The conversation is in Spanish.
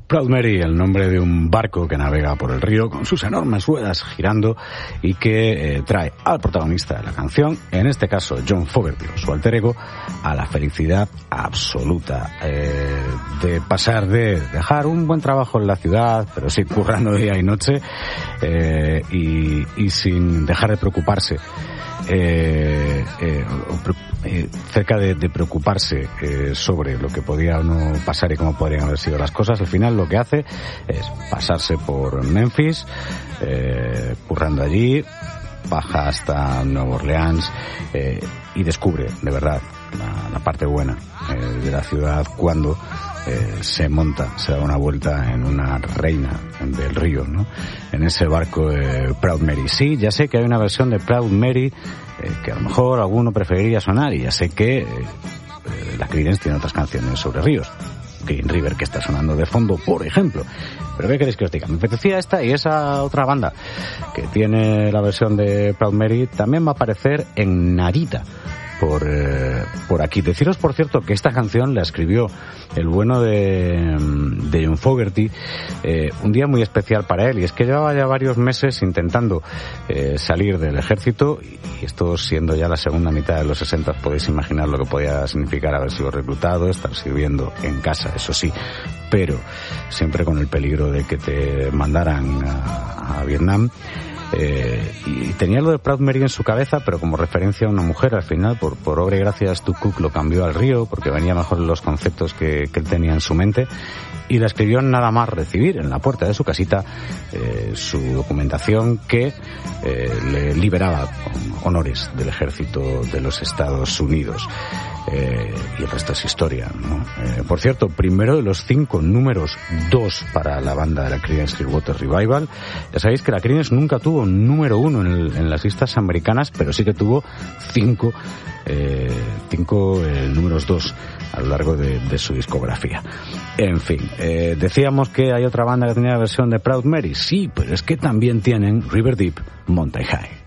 Proud Mary, el nombre de un barco que navega por el río con sus enormes ruedas girando y que trae al protagonista de la canción, en este caso John Fogerty, su alter ego, a la felicidad absoluta, de pasar de dejar un buen trabajo en la ciudad, pero sí currando día y noche, y sin dejar de preocuparse, cerca de preocuparse sobre lo que podía o no pasar y cómo podrían haber sido las cosas. Al final lo que hace es pasarse por Memphis, currando allí, baja hasta Nueva Orleans y descubre de verdad la parte buena de la ciudad cuando se da una vuelta en una reina del río, ¿no? En ese barco Proud Mary. Sí, ya sé que hay una versión de Proud Mary que a lo mejor alguno preferiría sonar, y ya sé que la Creedence tiene otras canciones sobre ríos, Green River, que está sonando de fondo, por ejemplo. Pero ¿qué queréis que os diga? Me apetecía esta, y esa otra banda que tiene la versión de Proud Mary también va a aparecer en Narita por aquí. Deciros, por cierto, que esta canción la escribió el bueno de John Fogerty un día muy especial para él, y es que llevaba ya varios meses intentando salir del ejército, y esto siendo ya la segunda mitad de los 60, podéis imaginar lo que podía significar haber sido reclutado, estar sirviendo en casa, eso sí, pero siempre con el peligro de que te mandaran a Vietnam. Y tenía lo de Proud Mary en su cabeza, pero como referencia a una mujer. Al final, por obra y gracia de Stu Cook, lo cambió al río porque venía mejor los conceptos que él tenía en su mente, y la escribió nada más recibir en la puerta de su casita su documentación que le liberaba con honores del ejército de los Estados Unidos. Y el resto es historia, ¿no? Por cierto, primero de los 5 números 2 para la banda de la Creedence Clearwater Revival. Ya sabéis que la Creedence nunca tuvo número 1 en las listas americanas, pero sí que tuvo 5 números 2 a lo largo de su discografía. En fin, decíamos que hay otra banda que tenía la versión de Proud Mary. Sí, pero es que también tienen River Deep, Mountain High.